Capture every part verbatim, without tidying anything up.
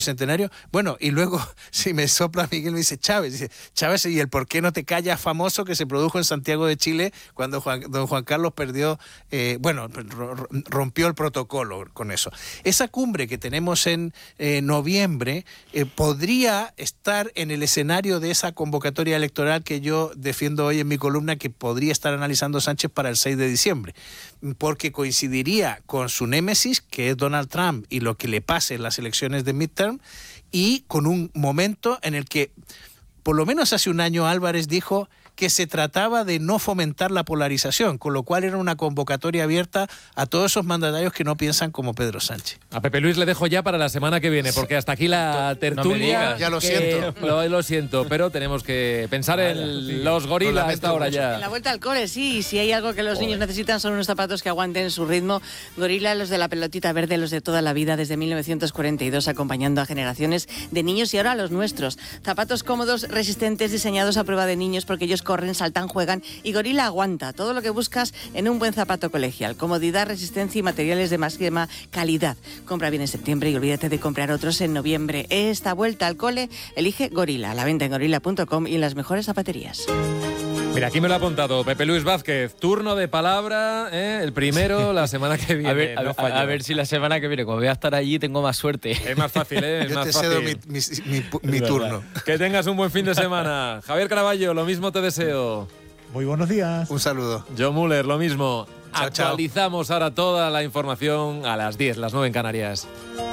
centenario. Bueno, y luego, si me sopla Miguel, me dice Chávez, dice Chávez, y el por qué no te callas famoso que se produjo en Santiago de Chile cuando Juan, don Juan Carlos perdió, eh, bueno, rompió el protocolo con eso. Esa cumbre que tenemos en eh, noviembre eh, podría estar en el escenario de esa convocatoria electoral que yo defiendo hoy en mi columna, que podría estar analizando Sánchez para el seis de diciembre, porque coincidiría con su némesis, que es Donald Trump, y lo que le pase en las elecciones de midterm, y con un momento en el que, por lo menos hace un año, Álvarez dijo que se trataba de no fomentar la polarización, con lo cual era una convocatoria abierta a todos esos mandatarios que no piensan como Pedro Sánchez. A Pepe Luis le dejo ya para la semana que viene, porque hasta aquí la tertulia. No ya lo siento. Lo, lo siento, pero tenemos que pensar Vaya, en sí. los gorilas a esta hora ya. En la vuelta al cole, sí, y si hay algo que los Joder. niños necesitan son unos zapatos que aguanten su ritmo. Gorila, los de la pelotita verde, los de toda la vida, desde mil novecientos cuarenta y dos, acompañando a generaciones de niños y ahora a los nuestros. Zapatos cómodos, resistentes, diseñados a prueba de niños, porque ellos corren, saltan, juegan, y Gorila aguanta. Todo lo que buscas en un buen zapato colegial. Comodidad, resistencia y materiales de máxima calidad. Compra bien en septiembre y olvídate de comprar otros en noviembre. Esta vuelta al cole, elige Gorila. A la venta en gorila punto com y en las mejores zapaterías. Mira, aquí me lo ha apuntado Pepe Luis Vázquez. Turno de palabra, ¿eh? El primero la semana que viene. A ver, a, no a, a ver si la semana que viene, como voy a estar allí, tengo más suerte. Es más fácil, ¿eh? Es Yo más te fácil. cedo mi, mi, mi, mi turno. Que tengas un buen fin de semana. Javier Caraballo, lo mismo te deseo. Muy buenos días. Un saludo. Joe Müller, lo mismo. Chao, Actualizamos chao. ahora toda la información a las diez, las nueve en Canarias.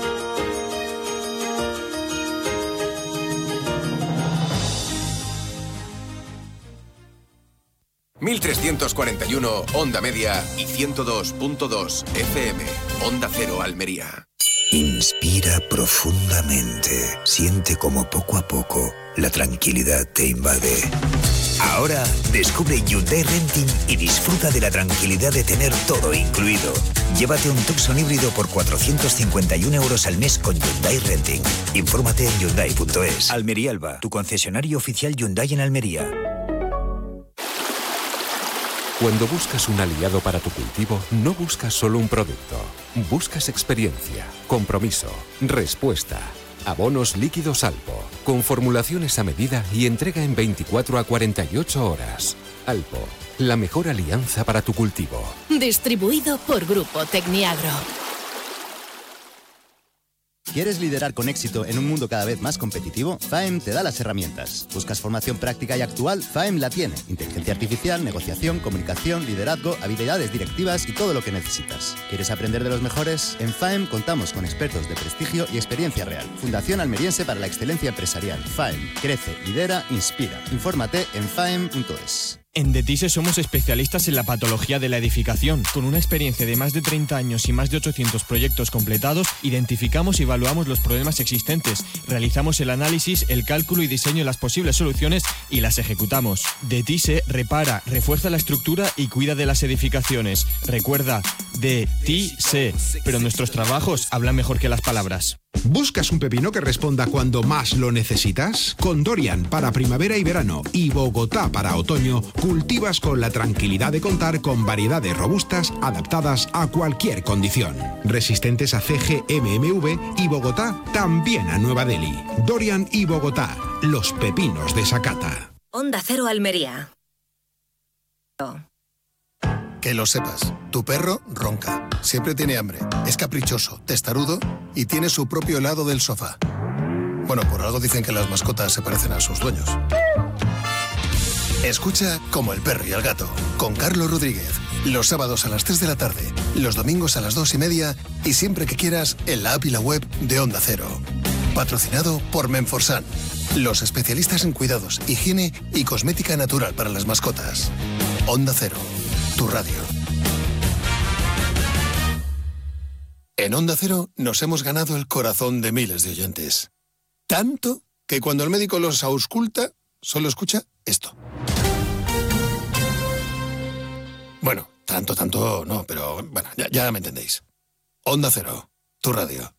mil trescientos cuarenta y uno Onda Media y ciento dos punto dos F M. Onda Cero Almería. Inspira profundamente. Siente como poco a poco la tranquilidad te invade. Ahora descubre Hyundai Renting y disfruta de la tranquilidad de tener todo incluido. Llévate un Tucson híbrido por cuatrocientos cincuenta y un euros al mes con Hyundai Renting. Infórmate en hyundai punto es. Almería Alba, tu concesionario oficial Hyundai en Almería. Cuando buscas un aliado para tu cultivo, no buscas solo un producto. Buscas experiencia, compromiso, respuesta. Abonos líquidos Alpo, con formulaciones a medida y entrega en veinticuatro a cuarenta y ocho horas. Alpo, la mejor alianza para tu cultivo. Distribuido por Grupo Tecniagro. ¿Quieres liderar con éxito en un mundo cada vez más competitivo? Faem te da las herramientas. ¿Buscas formación práctica y actual? Faem la tiene. Inteligencia artificial, negociación, comunicación, liderazgo, habilidades directivas y todo lo que necesitas. ¿Quieres aprender de los mejores? En Faem contamos con expertos de prestigio y experiencia real. Fundación Almeriense para la Excelencia Empresarial. Faem. Crece, lidera, inspira. Infórmate en faem punto es. En DETISE somos especialistas en la patología de la edificación. Con una experiencia de más de treinta años y más de ochocientos proyectos completados, identificamos y evaluamos los problemas existentes, realizamos el análisis, el cálculo y diseño de las posibles soluciones y las ejecutamos. DETISE repara, refuerza la estructura y cuida de las edificaciones. Recuerda, DETISE, pero nuestros trabajos hablan mejor que las palabras. ¿Buscas un pepino que responda cuando más lo necesitas? Con Dorian para primavera y verano y Bogotá para otoño, cultivas con la tranquilidad de contar con variedades robustas adaptadas a cualquier condición. Resistentes a C G M M V y Bogotá también a Nueva Delhi. Dorian y Bogotá, los pepinos de Sakata. Onda Cero Almería. Que lo sepas, tu perro ronca, siempre tiene hambre, es caprichoso, testarudo y tiene su propio lado del sofá. Bueno, por algo dicen que las mascotas se parecen a sus dueños. Escucha Como el perro y el gato, con Carlos Rodríguez, los sábados a las tres de la tarde, los domingos a las dos y media y siempre que quieras en la app y la web de Onda Cero. Patrocinado por Menforsan, los especialistas en cuidados, higiene y cosmética natural para las mascotas. Onda Cero. Tu radio. En Onda Cero nos hemos ganado el corazón de miles de oyentes. Tanto que cuando el médico los ausculta, solo escucha esto. Bueno, tanto, tanto no, pero bueno, ya, ya me entendéis. Onda Cero, tu radio.